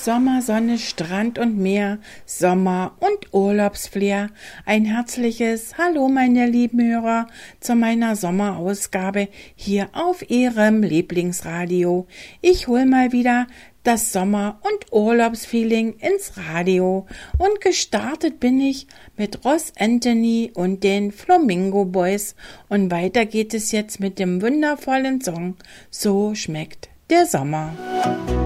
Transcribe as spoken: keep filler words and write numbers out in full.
Sommer, Sonne, Strand und Meer, Sommer- und Urlaubsflair. Ein herzliches Hallo, meine lieben Hörer, zu meiner Sommerausgabe hier auf Ihrem Lieblingsradio. Ich hol mal wieder das Sommer- und Urlaubsfeeling ins Radio und gestartet bin ich mit Ross Anthony und den Flamingo Boys und weiter geht es jetzt mit dem wundervollen Song So schmeckt der Sommer.